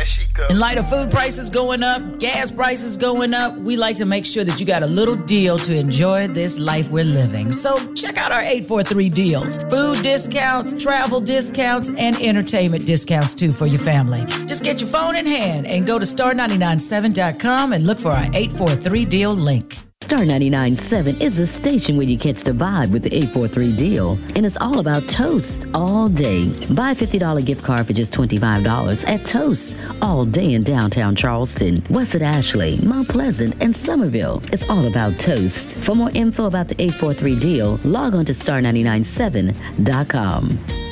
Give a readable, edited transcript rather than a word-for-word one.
There she goes. In light of food prices going up, gas prices going up, we like to make sure that you got a little deal to enjoy this life we're living. So check out our 843 deals. Food discounts, travel discounts, and entertainment discounts too for your family. Just get your phone in hand and go to star997.com and look for our 843 deal link. Star 99.7 is a station where you catch the vibe with the 843 deal. And it's all about Toast all day. Buy a $50 gift card for just $25 at Toast all day in downtown Charleston, West Ashley, Mount Pleasant, and Somerville. It's all about Toast. For more info about the 843 deal, log on to star997.com.